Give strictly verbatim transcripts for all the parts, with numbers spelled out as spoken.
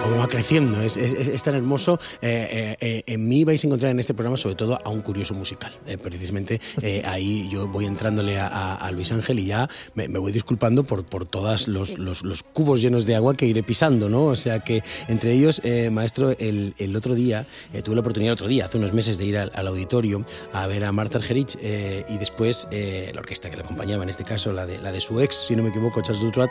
cómo va creciendo, es, es, es tan hermoso. Eh, eh, en mí vais a encontrar en este programa sobre todo a un curioso musical. Eh, precisamente eh, ahí yo voy entrándole a, a, a Luis Ángel y ya me, me voy disculpando por, por todos los, los, los cubos llenos de agua que iré pisando, ¿no? O sea que entre ellos, eh, maestro, el, el otro día, eh, tuve la oportunidad el otro día, hace unos meses, de ir al, al auditorio a ver a Marta Argerich eh, y después eh, la orquesta que la acompañaba, en este caso la de, la de su ex, si no me equivoco, Charles Dutroux,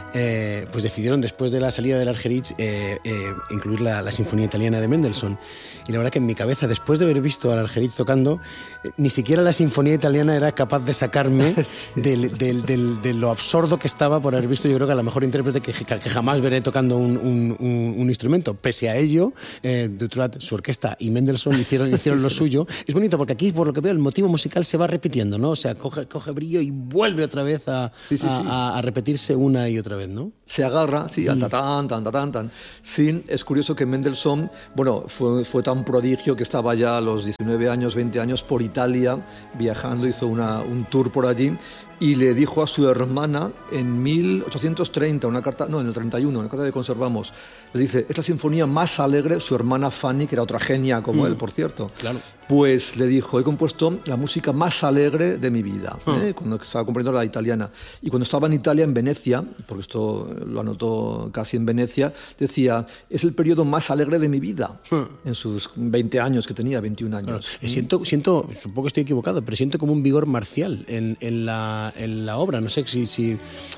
eh, pues decidieron después de la salida del Argerich eh, eh, incluir la, la Sinfonía Italiana de Mendelssohn. Y la verdad que en mi cabeza, después de haber visto al Argerich tocando, eh, ni siquiera la Sinfonía Italiana era capaz de sacarme del, del, del, de lo absurdo que estaba por haber visto, yo creo que a la mejor intérprete que, que jamás veré tocando un, un, un, un instrumento. Pese a ello, eh, Dutroux, su orquesta y Mendelssohn hicieron, hicieron lo suyo. Es bonito porque aquí, por lo que veo, el motivo musical se va repitiendo, ¿no? O sea, coge, coge brillo y vuelve otra vez a, sí, sí, a, sí. a, a repetirse una y otra vez, ¿no? Se agarra, sí, al tatán, tan, tan, tan. Sí, es curioso que Mendelssohn, bueno, fue, fue tan prodigio que estaba ya a los diecinueve años, veinte años por Italia, viajando, hizo una, un tour por allí, y le dijo a su hermana en mil ochocientos treinta, una carta, no, en el treinta y uno, una carta que conservamos, le dice, es la sinfonía más alegre, su hermana Fanny, que era otra genia como mm. él, por cierto, claro. Pues le dijo, he compuesto la música más alegre de mi vida, oh. ¿eh? Cuando estaba componiendo la italiana. Y cuando estaba en Italia, en Venecia, porque esto lo anotó casi en Venecia, decía, es el periodo más alegre de mi vida, oh. en sus veinte años que tenía, veintiún años. Oh. Siento, siento, supongo que estoy equivocado, pero siento como un vigor marcial en, en, la, en la obra. No sé si, si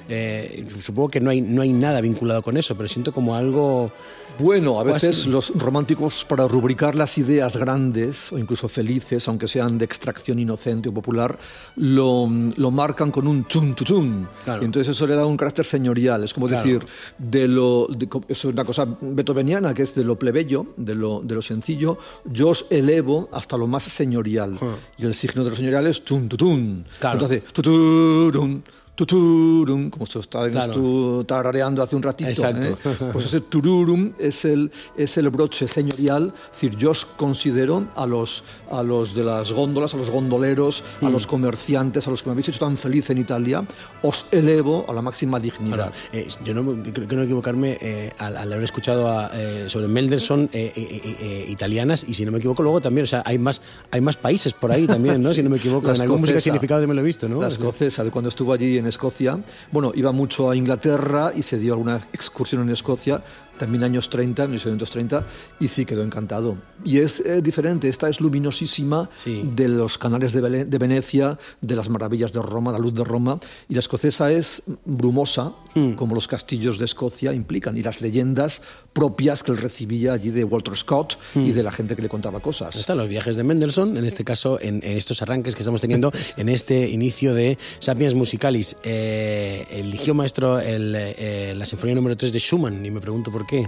eh, supongo que no hay, no hay nada vinculado con eso, pero siento como algo... Bueno, a veces los románticos, para rubricar las ideas grandes o incluso felices, aunque sean de extracción inocente o popular, lo, lo marcan con un chun chun chun. Claro. Y entonces eso le da un carácter señorial. Es como claro. decir, de lo, de, eso es una cosa beethoveniana, que es de lo plebeyo, de lo, de lo sencillo, yo os elevo hasta lo más señorial. Uh. Y el signo de lo señorial es chun chun chun. Claro. Entonces, tuturum, tuturum, como se está claro. tarareando hace un ratito. Exacto. ¿eh? Pues ese tururum es el, es el broche señorial. Es decir, yo os considero a los, a los de las góndolas, a los gondoleros, mm. a los comerciantes, a los que me habéis hecho tan feliz en Italia, os elevo a la máxima dignidad. Ahora, eh, yo no creo que no equivocarme eh, al, al haber escuchado a, eh, sobre Mendelssohn eh, eh, eh, italianas, y si no me equivoco luego también, o sea, hay más, hay más países por ahí también, ¿no? sí. Si no me equivoco, la en alguna música significado me lo he visto, ¿no? La escocesa, de cuando estuvo allí en en Escocia, bueno, iba mucho a Inglaterra y se dio alguna excursión en Escocia, también años treinta, mil novecientos treinta, y sí quedó encantado. Y es eh, diferente, esta es luminosísima sí. de los canales de, Bele- de Venecia, de las maravillas de Roma, la luz de Roma, y la escocesa es brumosa, mm. como los castillos de Escocia implican, y las leyendas propias que él recibía allí de Walter Scott mm. y de la gente que le contaba cosas. Están los viajes de Mendelssohn, en este caso, en, en estos arranques que estamos teniendo, en este inicio de Sapiens Musicalis. Eh, eligió, maestro, el, eh, la sinfonía número tres de Schumann, y me pregunto por qué.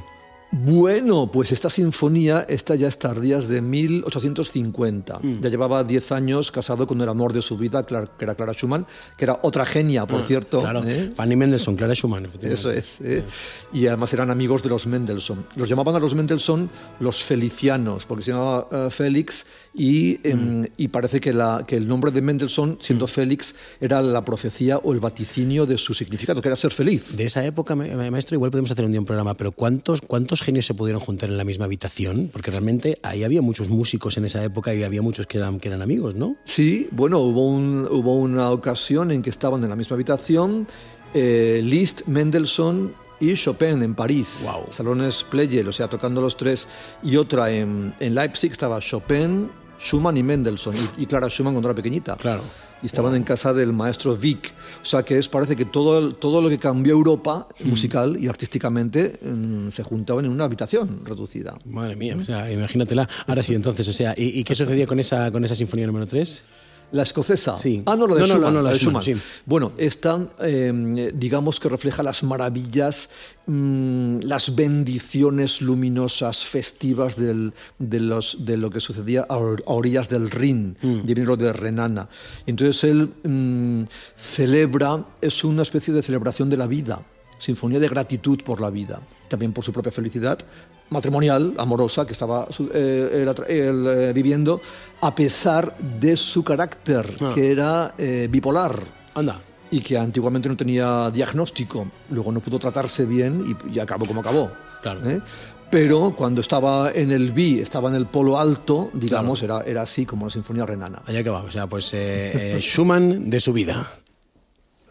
Bueno, pues esta sinfonía, esta ya es tardía, es de mil ochocientos cincuenta. Mm. Ya llevaba diez años casado con el amor de su vida, que era Clara Schumann, que era otra genia, por ah, cierto. Claro, ¿eh? Fanny Mendelssohn, Clara Schumann, efectivamente. Eso es. ¿eh? Sí. Y además eran amigos de los Mendelssohn. Los llamaban a los Mendelssohn los felicianos, porque se llamaba uh, Félix, y, eh, mm. y parece que, la, que el nombre de Mendelssohn, siendo mm. Félix, era la profecía o el vaticinio de su significado, que era ser feliz. De esa época, maestro, igual podemos hacer un día un programa, pero ¿cuántos, cuántos genios se pudieron juntar en la misma habitación? Porque realmente ahí había muchos músicos en esa época y había muchos que eran, que eran amigos, ¿no? Sí, bueno, hubo, un, hubo una ocasión en que estaban en la misma habitación eh, Liszt, Mendelssohn y Chopin en París. Wow. Salones Pleyel, o sea, tocando los tres. Y otra en, en Leipzig estaba Chopin, Schumann y Mendelssohn. Y, y Clara Schumann cuando era pequeñita. Claro. Y estaban wow. en casa del maestro Wieck. O sea que es, parece que todo, todo lo que cambió Europa mm. musical y artísticamente mm, se juntaban en una habitación reducida. Madre mía, o sea, imagínatela. Ahora sí, entonces, o sea, ¿y, y qué sucedía con esa, con esa sinfonía número tres? La escocesa. Sí. Ah, no, lo de no, Schumann. No, no, no, la de de Schumann, Schumann. Sí. Bueno, esta, eh, digamos que refleja las maravillas, mmm, las bendiciones luminosas, festivas del, de, los, de lo que sucedía a, or, a orillas del Rin, mm. de vinilo de Renana. Entonces él mmm, celebra, es una especie de celebración de la vida, sinfonía de gratitud por la vida, también por su propia felicidad matrimonial, amorosa, que estaba eh, él, él, eh, viviendo, a pesar de su carácter, ah. que era eh, bipolar. Anda. Y que antiguamente no tenía diagnóstico. Luego no pudo tratarse bien y, y acabó como acabó. Claro. ¿eh? Pero cuando estaba en el B, estaba en el polo alto, digamos, claro. era, era así como la Sinfonía Renana. Allá que va, o sea, pues eh, eh, Schumann de su vida.